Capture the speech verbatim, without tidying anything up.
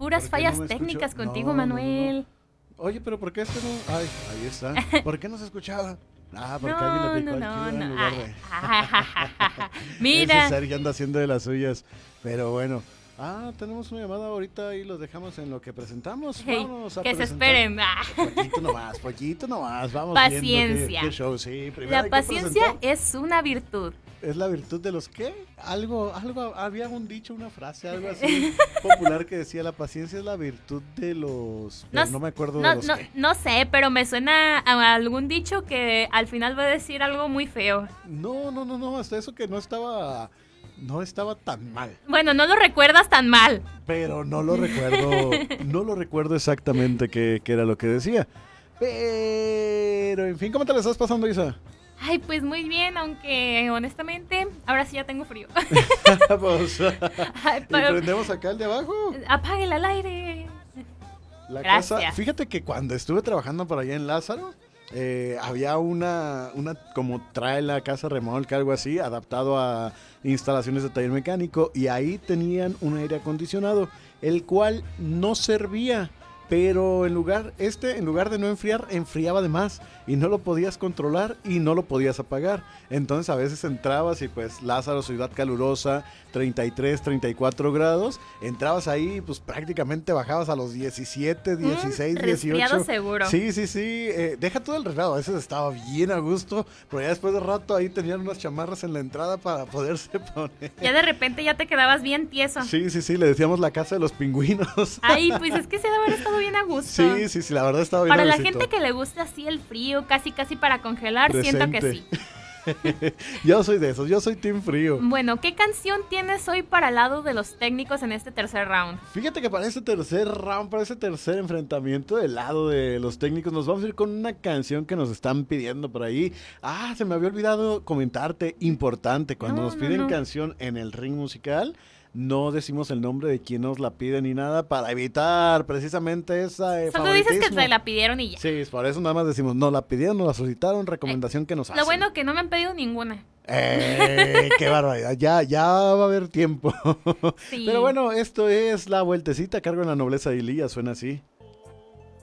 puras ¿Por qué fallas no me técnicas escucho? contigo, No, no, no, no. Manuel. Oye, pero ¿por qué este no? Ay, ahí está. ¿Por qué no se escuchaba? Ah, porque alguien le No, picó no, al no, kill en no. lugar Ay, de... ajajajaja. Ese Mira, Sergio anda haciendo de las suyas. Pero bueno. Ah, tenemos una llamada ahorita y los dejamos en lo que presentamos. hey, Vámonos a que se presentar. esperen. Ah. Poquito nomás, poquito nomás. Vamos viendo qué, Paciencia. qué show. Sí, primero La hay que paciencia presentar. es una virtud. Es la virtud de los qué? Algo, algo, había un dicho, una frase, algo así popular que decía la paciencia es la virtud de los... No, pero no me acuerdo no, de los no, qué. no sé, pero me suena a algún dicho que al final va a decir algo muy feo. No, no, no, no, hasta eso que no estaba, no estaba tan mal. Bueno, no lo recuerdas tan mal. Pero no lo recuerdo, no lo recuerdo exactamente qué, qué era lo que decía. Pero, en fin, ¿cómo te la estás pasando, Isa? Ay, pues muy bien, aunque honestamente, ahora sí ya tengo frío. Pues, Ay, ¿y pero- prendemos acá el de abajo? Apáguela al aire. La Gracias. casa, fíjate que cuando estuve trabajando por allá en Lázaro, eh, había una, una, como trae la casa remolca, algo así, adaptado a instalaciones de taller mecánico, y ahí tenían un aire acondicionado, el cual no servía, pero en lugar, este, en lugar de no enfriar, enfriaba de más, y no lo podías controlar y no lo podías apagar. Entonces a veces entrabas y pues Lázaro, ciudad calurosa, treinta y tres, treinta y cuatro grados, entrabas ahí y pues prácticamente bajabas a los diecisiete, dieciséis, Mm, resfriado dieciocho. seguro. Sí, sí, sí, eh, deja todo el resfriado, a veces estaba bien a gusto, pero ya después de rato ahí tenían unas chamarras en la entrada para poderse poner. Ya de repente ya te quedabas bien tieso. Sí, sí, sí, le decíamos la casa de los pingüinos. Ay, pues es que se debe haber estado bien a gusto. Sí, sí, sí, la verdad estaba bien Para a la gustito. gente que le gusta así el frío, casi casi para congelar, siento que sí. Presente. Yo soy de esos, yo soy team frío. Bueno, ¿qué canción tienes hoy para el lado de los técnicos en este tercer round? Fíjate que para este tercer round, para este tercer enfrentamiento del lado de los técnicos, nos vamos a ir con una canción que nos están pidiendo por ahí. Ah, se me había olvidado comentarte, importante, cuando No, nos no, piden no. canción en el ring musical, no decimos el nombre de quien nos la pide ni nada para evitar precisamente esa eh, Solo dices que favoritismo. te la pidieron y ya. Sí, es por eso nada más decimos, nos la pidieron, nos la solicitaron, recomendación que nos hacen. Lo bueno que no me han pedido ninguna. ¡Eh! ¡Qué barbaridad! Ya, ya va a haber tiempo. Sí. Pero bueno, esto es La Vueltecita, cargo en la nobleza de Ilía, suena así.